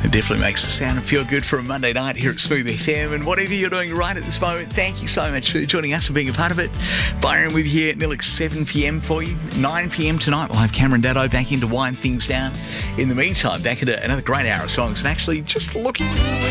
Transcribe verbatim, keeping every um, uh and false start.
It definitely makes the sound feel good for a Monday night here at Smooth F M. And whatever you're doing right at this moment, thank you so much for joining us and being a part of it. Firing with you here at nearly seven p.m. for you. nine p.m. tonight, we'll have Cameron Daddo back in to wind things down. In the meantime, back into another great hour of songs. And actually, just looking